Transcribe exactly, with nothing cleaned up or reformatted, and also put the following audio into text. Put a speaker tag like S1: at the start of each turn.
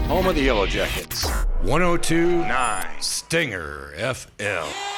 S1: home of the Yellow Jackets. one oh two point nine Stinger F M.